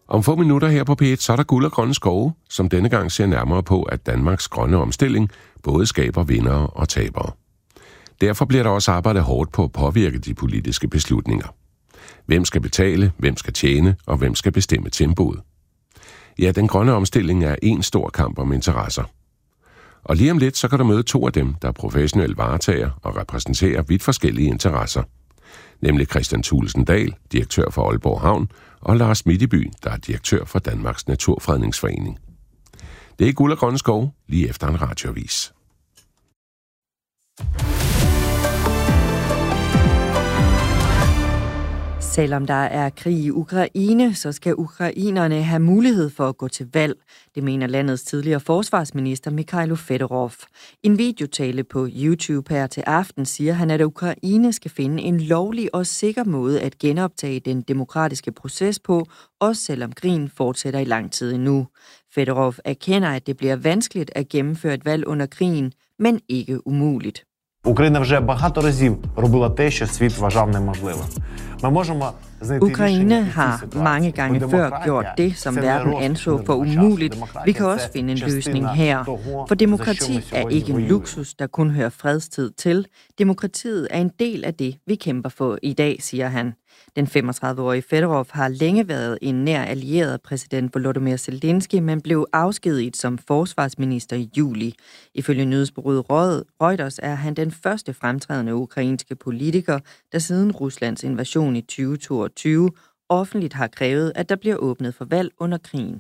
Om få minutter her på P1, så er der guld og grønne skove, som denne gang ser nærmere på, at Danmarks grønne omstilling både skaber vindere og tabere. Derfor bliver der også arbejdet hårdt på at påvirke de politiske beslutninger. Hvem skal betale, hvem skal tjene, og hvem skal bestemme tempoet? Ja, den grønne omstilling er en stor kamp om interesser. Og lige om lidt, så kan du møde to af dem, der professionelt varetager og repræsenterer vidt forskellige interesser. Nemlig Christian Thulesen Dahl, direktør for Aalborg Havn, og Lars Mitteby, der er direktør for Danmarks Naturfredningsforening. Det er guld og grønne skov, lige efter en radioavis. Selvom der er krig i Ukraine, så skal ukrainerne have mulighed for at gå til valg. Det mener landets tidligere forsvarsminister Mikhailo Fedorov. I en videotale på YouTube her til aften siger han, at Ukraine skal finde en lovlig og sikker måde at genoptage den demokratiske proces på, også selvom krigen fortsætter i lang tid endnu. Fedorov erkender, at det bliver vanskeligt at gennemføre et valg under krigen, men ikke umuligt. Україна вже багато разів робила те, що світ вважав неможливим. Ukraine har mange gange før gjort det, som verden anså for umuligt. Vi kan også finde en løsning her. For demokrati er ikke en luksus, der kun hører fredstid til. Demokratiet er en del af det, vi kæmper for i dag, siger han. Den 35-årige Fedorov har længe været en nær allieret af præsident Volodymyr Zelensky, men blev afskediget som forsvarsminister i juli. Ifølge nyhedsbureauet Reuters er han den første fremtrædende ukrainske politiker, der siden Ruslands invasion i 2022 offentligt har krævet, at der bliver åbnet for valg under krigen.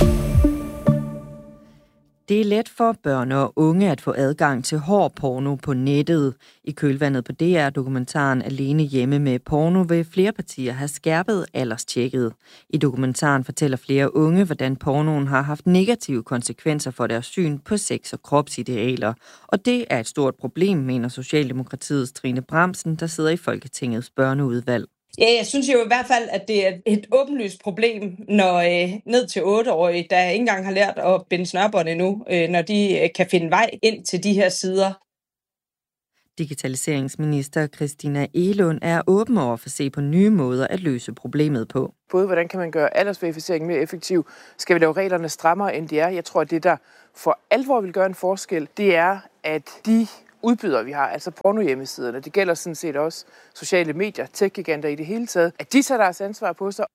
Det er let for børn og unge at få adgang til hård porno på nettet. I kølvandet på DR-dokumentaren Alene hjemme med porno vil flere partier have skærpet alderstjekket. I dokumentaren fortæller flere unge, hvordan pornoen har haft negative konsekvenser for deres syn på sex- og kropsidealer. Og det er et stort problem, mener Socialdemokratiets Trine Bramsen, der sidder i Folketingets børneudvalg. Ja, jeg synes jo i hvert fald, at det er et åbenlyst problem, når ned til 8-årige, der ikke engang har lært at binde snørbånd endnu, når de kan finde vej ind til de her sider. Digitaliseringsminister Christina Egelund er åben over for at se på nye måder at løse problemet på. Både hvordan kan man gøre aldersverificering mere effektiv? Skal vi lave reglerne strammere, end de er? Jeg tror, at det, der for alvor vil gøre en forskel, det er, at de udbydere, vi har, altså pornohjemmesiderne, det gælder sådan set også sociale medier, tech-giganter i det hele taget, at de tager deres ansvar på sig.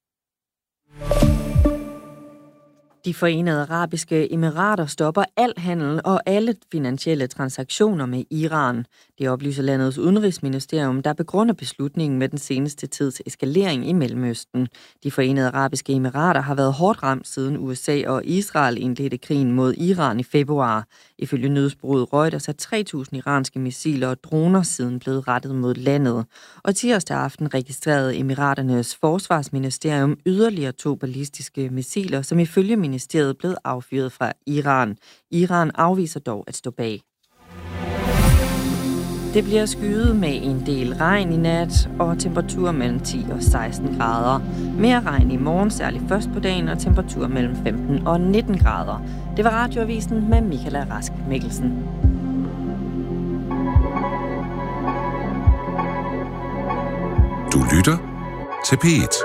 De Forenede Arabiske Emirater stopper al handel og alle finansielle transaktioner med Iran. Det oplyser landets udenrigsministerium, der begrunder beslutningen med den seneste tids eskalering i Mellemøsten. De Forenede Arabiske Emirater har været hårdt ramt siden USA og Israel indledte krigen mod Iran i februar. Ifølge nyhedsbureauet Reuters er 3.000 iranske missiler og droner siden blevet rettet mod landet. Og tirsdag aften registrerede Emiraternes forsvarsministerium yderligere 2 ballistiske missiler, som ifølge ministeriet blev affyret fra Iran. Iran afviser dog at stå bag. Det bliver skyet med en del regn i nat og temperatur mellem 10 og 16 grader. Mere regn i morgen, særligt først på dagen, og temperatur mellem 15 og 19 grader. Det var radioavisen med Michaela Rask Mikkelsen. Du lytter til P1.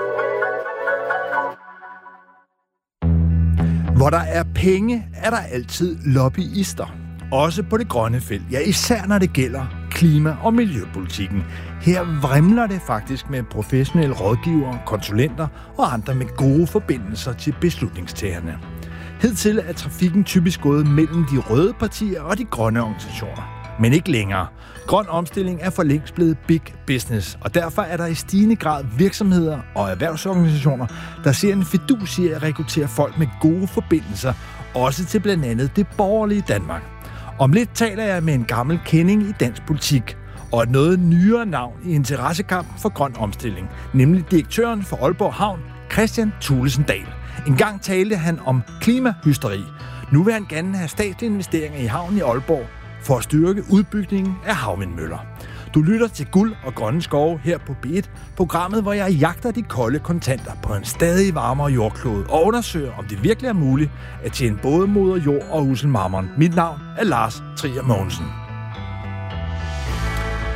Hvor der er penge, er der altid lobbyister. Også på det grønne felt. Ja, især når det gælder klima- og miljøpolitikken. Her vrimler det faktisk med professionelle rådgivere, konsulenter og andre med gode forbindelser til beslutningstagerne. Hidtil er trafikken typisk gået mellem de røde partier og de grønne organisationer. Men ikke længere. Grøn omstilling er for længst blevet big business, og derfor er der i stigende grad virksomheder og erhvervsorganisationer, der ser en fidus i at rekruttere folk med gode forbindelser, også til blandt andet det borgerlige Danmark. Om lidt taler jeg med en gammel kending i dansk politik, og et noget nyere navn i interessekampen for grøn omstilling, nemlig direktøren for Aalborg Havn, Christian Thulesen Dahl. En gang talte han om klimahysteri. Nu vil han gerne have statslige investeringer i havnen i Aalborg for at styrke udbygningen af havvindmøller. Du lytter til Guld og Grønne Skove her på B1, programmet, hvor jeg jagter de kolde kontanter på en stadig varmere jordklode og undersøger, om det virkelig er muligt at tjene både moder jord og usselmarmeren. Mit navn er Lars Trier Mogensen.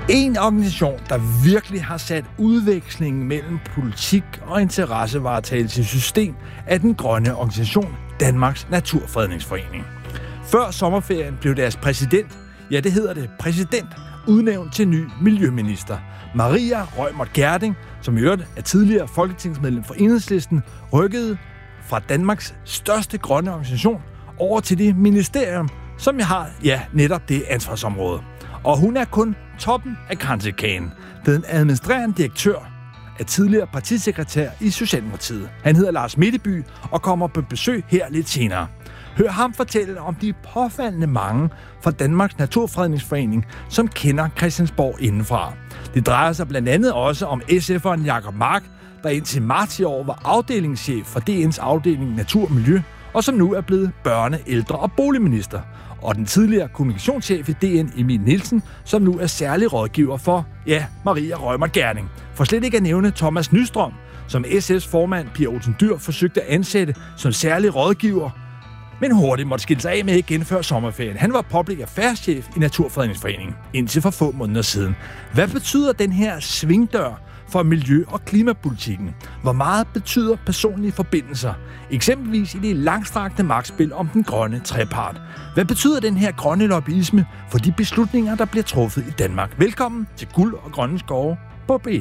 En organisation, der virkelig har sat udvekslingen mellem politik og interessevaretagelse i system, er den grønne organisation Danmarks Naturfredningsforening. Før sommerferien blev deres præsident, ja det hedder det, præsident, udnævnt til ny miljøminister. Maria Reumert Gjerding, som i øvrigt er tidligere folketingsmedlem for Enhedslisten, rykkede fra Danmarks største grønne organisation over til det ministerium, som jeg har, ja, netop det ansvarsområde. Og hun er kun toppen af kransekagen. Den administrerende direktør er tidligere partisekretær i Socialdemokratiet. Han hedder Lars Mitteby og kommer på besøg her lidt senere. Hør ham fortælle om de påfaldende mange fra Danmarks Naturfredningsforening, som kender Christiansborg indenfra. Det drejer sig blandt andet også om SF'eren Jacob Mark, der indtil marts i år var afdelingschef for DN's afdeling Natur og Miljø, og som nu er blevet børne-, ældre- og boligminister. Og den tidligere kommunikationschef i DN, Emil Nielsen, som nu er særlig rådgiver for, ja, Maria Reumert Gjerding. For slet ikke at nævne Thomas Nystrøm, som SF's formand Pia Olsen Dyhr forsøgte at ansætte som særlig rådgiver, men hurtigt måtte skille sig af med igen før sommerferien. Han var public affairs-chef i Naturfredningsforeningen indtil for få måneder siden. Hvad betyder den her svingdør for miljø- og klimapolitikken? Hvor meget betyder personlige forbindelser? Eksempelvis i det langstrakte magtspil om den grønne trepart. Hvad betyder den her grønne lobbyisme for de beslutninger, der bliver truffet i Danmark? Velkommen til Guld og Grønne Skove på B1.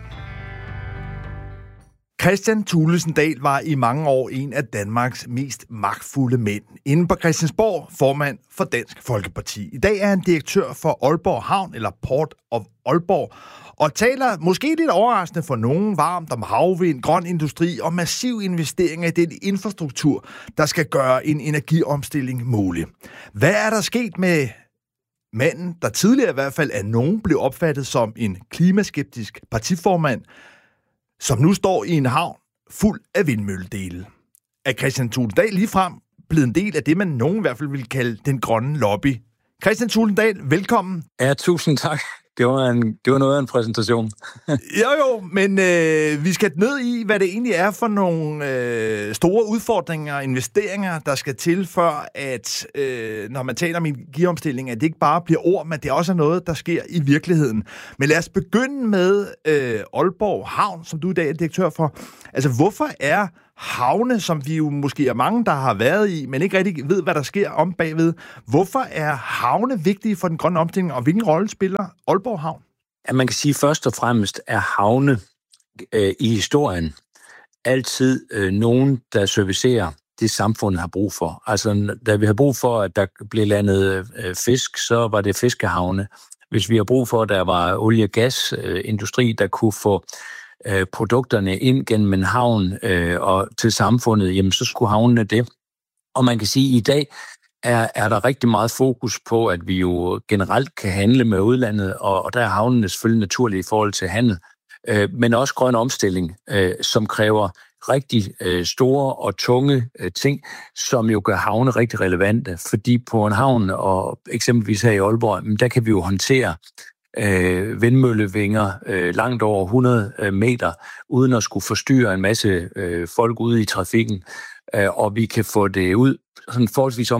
Kristian Thulesen Dahl var i mange år en af Danmarks mest magtfulde mænd. Inde på Christiansborg, formand for Dansk Folkeparti. I dag er han direktør for Aalborg Havn, eller Port of Aalborg, og taler måske lidt overraskende for nogen varmt om havvind, grøn industri og massiv investeringer i den infrastruktur, der skal gøre en energiomstilling mulig. Hvad er der sket med manden, der tidligere i hvert fald af nogen blev opfattet som en klimaskeptisk partiformand, som nu står i en havn fuld af vindmølledele? Er Kristian Thulesen Dahl ligefrem blevet en del af det, man nogen i hvert fald vil kalde den grønne lobby? Kristian Thulesen Dahl, velkommen. Ja, tusind tak. Det var noget af en præsentation. Jo, men vi skal ned i, hvad det egentlig er for nogle store udfordringer og investeringer, der skal til, for at, når man taler om energiomstilling, at det ikke bare bliver ord, men det også er noget, der sker i virkeligheden. Men lad os begynde med Aalborg Havn, som du i dag er direktør for. Altså, hvorfor er havne, som vi jo måske er mange, der har været i, men ikke rigtig ved, hvad der sker om bagved. Hvorfor er havne vigtige for den grønne omstilling, og hvilken rolle spiller Aalborg Havn? Ja, man kan sige, først og fremmest er havne i historien altid nogen, der servicerer det, samfundet har brug for. Altså, da vi har brug for, at der blev landet fisk, så var det fiskehavne. Hvis vi har brug for, at der var olie- og gasindustri, der kunne få produkterne ind gennem en havn og til samfundet, jamen så skulle havnene det. Og man kan sige, at i dag er der rigtig meget fokus på, at vi jo generelt kan handle med udlandet, og der er havnene selvfølgelig naturlige i forhold til handel, men også grøn omstilling, som kræver rigtig store og tunge ting, som jo gør havne rigtig relevante, fordi på en havn, og eksempelvis her i Aalborg, der kan vi jo håndtere vindmøllevinger langt over 100 meter, uden at skulle forstyrre en masse folk ude i trafikken, og vi kan få det ud sådan forholdsvis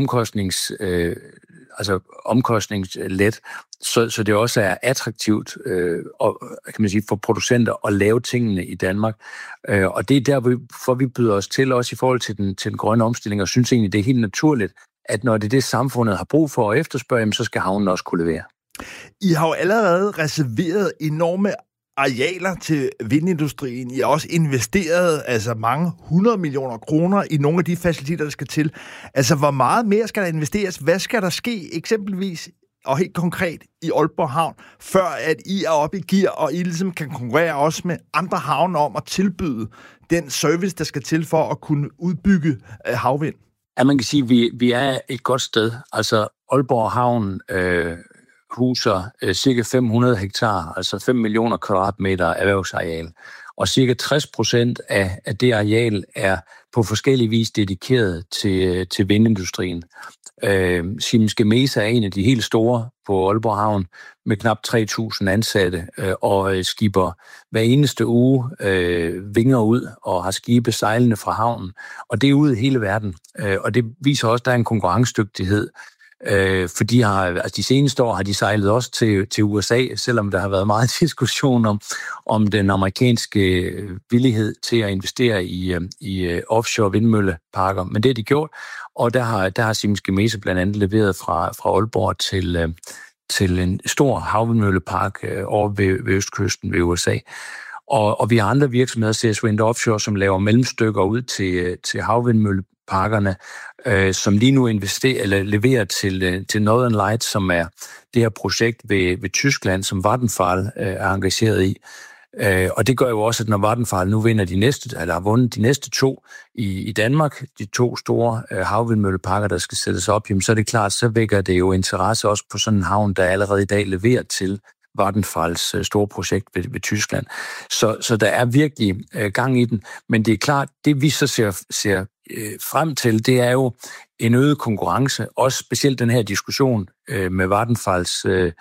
omkostningslet, så det også er attraktivt og, kan man sige, for producenter at lave tingene i Danmark. Og det er derfor, vi byder os til, også i forhold til den grønne omstilling, og synes egentlig, det er helt naturligt, at når det er det, samfundet har brug for at efterspørge, så skal havnen også kunne levere. I har jo allerede reserveret enorme arealer til vindindustrien. I har også investeret mange 100 millioner kroner i nogle af de faciliteter, der skal til. Altså, hvor meget mere skal der investeres? Hvad skal der ske eksempelvis, og helt konkret, i Aalborg Havn, før at I er oppe i gear, og I ligesom kan konkurrere også med andre havne om at tilbyde den service, der skal til for at kunne udbygge havvind? Ja, man kan sige, at vi er et godt sted. Altså, Aalborg Havn huser cirka 500 hektar, altså 5 millioner kvadratmeter erhvervsareal. Og cirka 60% af det areal er på forskellige vis dedikeret til vindindustrien. Siemens Gamesa er en af de helt store på Aalborg Havn med knap 3.000 ansatte og skiber hver eneste uge vinger ud og har skibe sejlende fra havnen. Og det er ude i hele verden. Og det viser også, at der er en konkurrencedygtighed For de seneste år har de sejlet også til USA, selvom der har været meget diskussion om den amerikanske villighed til at investere i offshore vindmølleparker. Men det har de gjort, og der har Siemens Gamesa blandt andet leveret fra Aalborg til en stor havvindmøllepark over ved østkysten ved USA. Og vi har andre virksomheder, CS Wind Offshore, som laver mellemstykker ud til havvindmølleparkerne, som lige nu leverer til Northern Lights, som er det her projekt ved Tyskland, som Vattenfall er engageret i. Og det gør jo også, at når Vattenfall nu har vundet de næste 2 i Danmark, de 2 store havvindmølleparker, der skal sættes op, jamen, så er det klart, så vækker det jo interesse også på sådan en havn, der allerede i dag leverer til Vattenfalls store projekt ved Tyskland. Så der er virkelig gang i den, men det er klart, det vi så ser frem til, det er jo en øget konkurrence, også specielt den her diskussion med Vattenfalls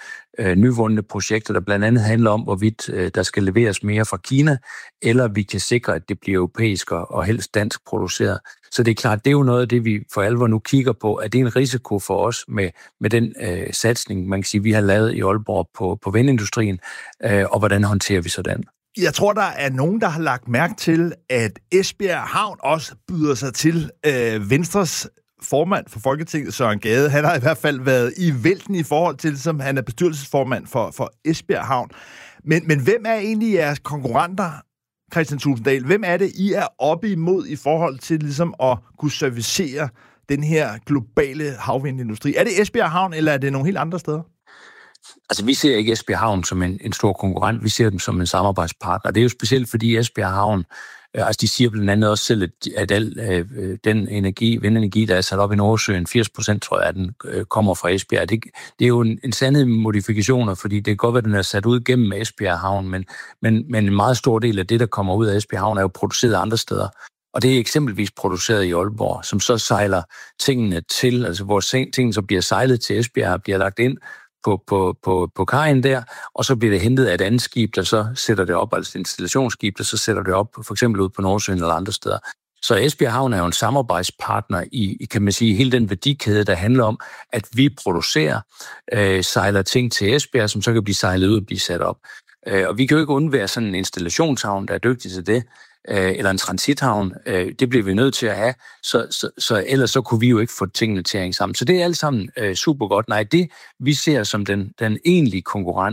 nyvundne projekter, der blandt andet handler om, hvorvidt der skal leveres mere fra Kina, eller vi kan sikre, at det bliver europæisk og helst dansk produceret. Så det er klart, det er jo noget af det, vi for alvor nu kigger på, at det er en risiko for os med den satsning, man kan sige, vi har lavet i Aalborg på vindindustrien, og hvordan håndterer vi sådan? Jeg tror, der er nogen, der har lagt mærke til, at Esbjerg Havn også byder sig til Venstres formand for Folketinget, Søren Gade. Han har i hvert fald været i vælten i forhold til, som han er bestyrelsesformand for Esbjerg Havn. Men hvem er egentlig jeres konkurrenter, Kristian Thulesen Dahl? Hvem er det, I er oppe imod i forhold til ligesom at kunne servicere den her globale havvindindustri? Er det Esbjerg Havn, eller er det nogle helt andre steder? Altså, vi ser ikke Esbjerg Havn som en stor konkurrent, vi ser dem som en samarbejdspartner. Det er jo specielt, fordi Esbjerg Havn, altså de siger blandt andet også selv, at al den vindenergi, der er sat op i Nordsøen, 80% tror jeg, at den kommer fra Esbjerg. Det er jo en sandhed med modifikationer, fordi det kan godt være, at den er sat ud gennem Esbjerg Havn, men en meget stor del af det, der kommer ud af Esbjerg Havn, er jo produceret andre steder. Og det er eksempelvis produceret i Aalborg, som så sejler tingene til, altså hvor tingene så bliver sejlet til Esbjerg, bliver lagt ind på kajen der, og så bliver det hentet af et andet skib, der så sætter det op, altså et installationsskib, der så sætter det op, for eksempel ud på Nordsøen eller andre steder. Så Esbjerg Havn er jo en samarbejdspartner i, kan man sige, hele den værdikæde, der handler om, at vi producerer, sejler ting til Esbjerg, som så kan blive sejlet ud og blive sat op. Og vi kan jo ikke undvære sådan en installationshavn, der er dygtig til det, eller en transithavn. Det bliver vi nødt til at have, så ellers så kunne vi jo ikke få tingene til at hænge sammen. Så det er alt sammen super godt. Nej, det vi ser som den egentlige konkurrent,